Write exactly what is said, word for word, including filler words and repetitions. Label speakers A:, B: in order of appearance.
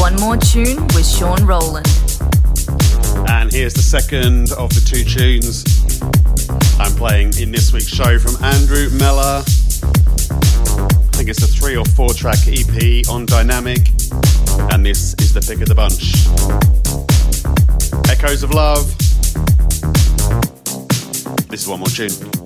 A: One More Tune with Sean Rowland.
B: And here's the second of the two tunes I'm playing in this week's show from Andrew Meller. I think it's a three or four track E P on Dynamic, and this is the pick of the bunch. Echoes of Love. This is One More Tune.